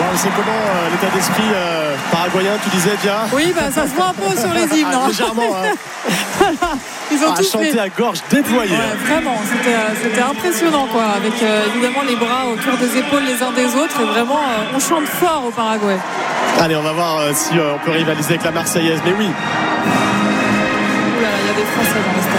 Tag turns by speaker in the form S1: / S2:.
S1: c'est comment l'état d'esprit paraguayen, tu disais, Dia?
S2: Oui, ça se voit un peu sur les hymnes.
S1: Légèrement.
S2: Voilà. Ils ont tous
S1: chanté à gorge déployée.
S2: Ouais, vraiment, c'était impressionnant, quoi. Avec évidemment les bras autour des épaules les uns des autres. Et vraiment, on chante fort au Paraguay.
S1: Allez, on va voir si on peut rivaliser avec la Marseillaise. Mais oui.
S2: Ouh là là, il y a des Français dans le stade.